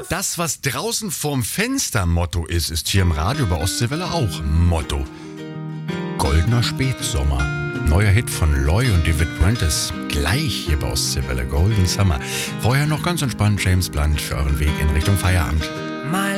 Das, was draußen vorm Fenster Motto ist hier im Radio bei Ostseewelle auch Motto. Goldener Spätsommer. Neuer Hit von Loy und David Prentice. Gleich hier bei Ostseewelle, Golden Summer. Vorher noch ganz entspannt James Blunt für euren Weg in Richtung Feierabend.